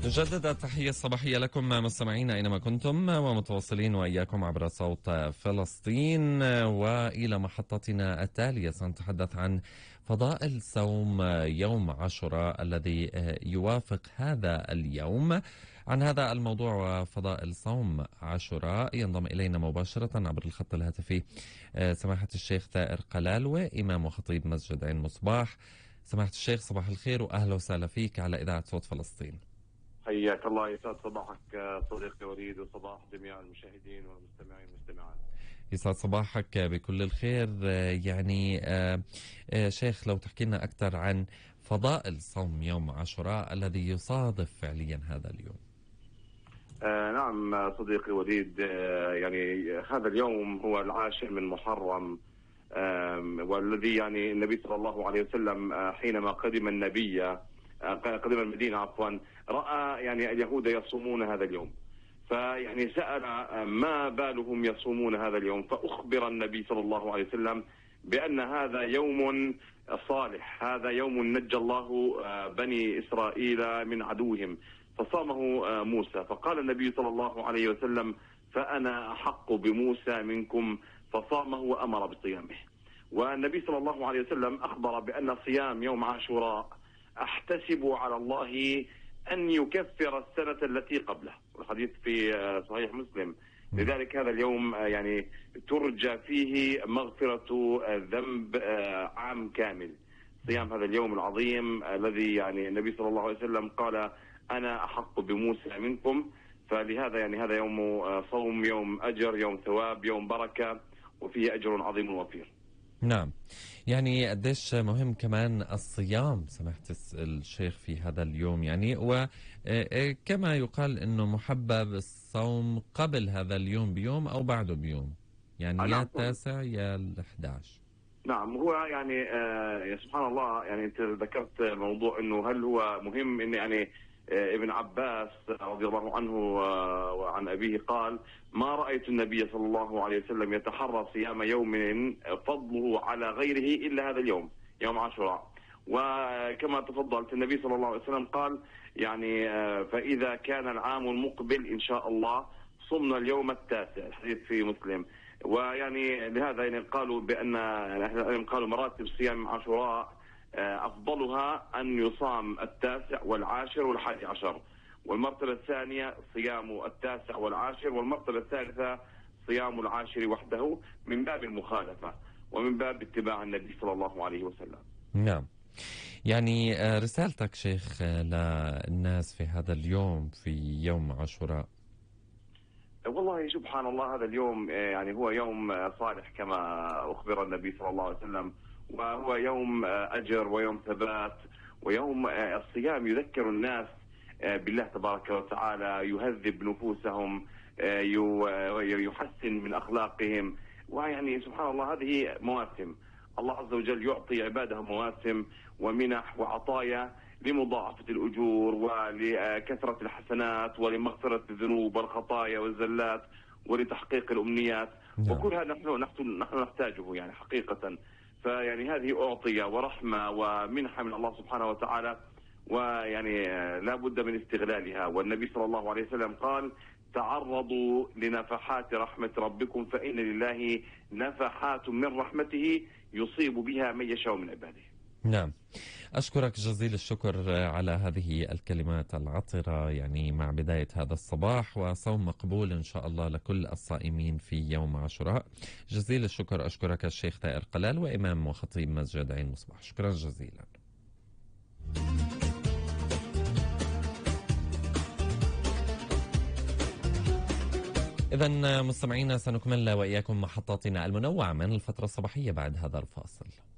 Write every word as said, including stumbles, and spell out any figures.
نجدد التحية الصباحية لكم مستمعينا أينما كنتم، ومتواصلين وإياكم عبر صوت فلسطين. وإلى محطتنا التالية سنتحدث عن فضائل صوم يوم عاشوراء الذي يوافق هذا اليوم. عن هذا الموضوع وفضائل صوم عاشوراء ينضم إلينا مباشرة عبر الخط الهاتفي سماحة الشيخ ثائر قلالوة، إمام وخطيب مسجد عين مصباح. سماحة الشيخ صباح الخير وأهلا وسهلا فيك على إذاعة صوت فلسطين. حياك الله، يسعد صباحك صديقي وليد، وصباح جميع المشاهدين والمستمعين والمستمعات. يسعد صباحك بكل الخير. يعني شيخ لو تحكي لنا أكثر عن فضائل صوم يوم عاشوراء الذي يصادف فعليا هذا اليوم. آه نعم صديقي وليد، آه يعني هذا اليوم هو العاشر من محرم، آه والذي يعني النبي صلى الله عليه وسلم آه حينما قدم النبي قدم المدينة عفوا رأى يعني اليهود يصومون هذا اليوم، فيعني سأل ما بالهم يصومون هذا اليوم، فأخبر النبي صلى الله عليه وسلم بأن هذا يوم صالح، هذا يوم نجى الله بني إسرائيل من عدوهم فصامه موسى. فقال النبي صلى الله عليه وسلم فأنا أحق بموسى منكم، فصامه وأمر بصيامه. والنبي صلى الله عليه وسلم أخبر بأن صيام يوم عاشوراء احتسب على الله أن يكفر السنة التي قبله، والحديث في صحيح مسلم. لذلك هذا اليوم يعني ترجى فيه مغفرة ذنب عام كامل، صيام هذا اليوم العظيم الذي يعني النبي صلى الله عليه وسلم قال أنا أحق بموسى منكم. فلهذا يعني هذا يوم صوم، يوم أجر، يوم ثواب، يوم بركة، وفيه أجر عظيم وفير. نعم، يعني قديش مهم كمان الصيام سماحة الشيخ في هذا اليوم، يعني وكما يقال انه محبب الصوم قبل هذا اليوم بيوم او بعده بيوم، يعني يا التاسع يا الأحد عشر. نعم، هو يعني آه يا سبحان الله، يعني انت ذكرت موضوع انه هل هو مهم، ان يعني آه ابن عباس رضي الله عنه آه وعن ابيه قال ما رأيت النبي صلى الله عليه وسلم يتحرى صيام يوم فضله على غيره الا هذا اليوم، يوم عاشوراء. وكما تفضلت النبي صلى الله عليه وسلم قال يعني آه فاذا كان العام المقبل ان شاء الله صمنا اليوم التاسع، الحديث في مسلم. ويعني لهذا يعني قالوا بأن يعني قالوا مراتب صيام عاشوراء أفضلها أن يصام التاسع والعاشر والحادي عشر، والمرتبة الثانية صيام التاسع والعاشر، والمرتبة الثالثة صيام العاشر وحده، من باب المخالفة ومن باب اتباع النبي صلى الله عليه وسلم. نعم، يعني رسالتك شيخ للناس في هذا اليوم، في يوم عاشوراء. والله سبحان الله، هذا اليوم يعني هو يوم صالح كما أخبر النبي صلى الله عليه وسلم، وهو يوم أجر ويوم ثبات، ويوم الصيام يذكر الناس بالله تبارك وتعالى، يهذب نفوسهم، يحسن من أخلاقهم. ويعني سبحان الله هذه مواسم، الله عز وجل يعطي عباده مواسم ومنح وعطايا لمضاعفة الأجور ولكثرة الحسنات ولمغفرة الذنوب والخطايا والزلات ولتحقيق الأمنيات. نعم. وكل هذا نحن نحن نحن نحتاجه يعني حقيقة. فيعني هذه أعطية ورحمة ومنحة من الله سبحانه وتعالى، ويعني لا بد من استغلالها. والنبي صلى الله عليه وسلم قال تعرضوا لنفحات رحمة ربكم فإن لله نفحات من رحمته يصيب بها من يشاء من عباده. نعم، أشكرك جزيل الشكر على هذه الكلمات العطرة، يعني مع بداية هذا الصباح، وصوم مقبول إن شاء الله لكل الصائمين في يوم عاشوراء. جزيل الشكر، أشكرك الشيخ ثائر قلال وإمام وخطيب مسجد عين مصباح، شكرا جزيلا. إذن مستمعينا سنكمل وإياكم محطاتنا المنوعة من الفترة الصباحية بعد هذا الفاصل.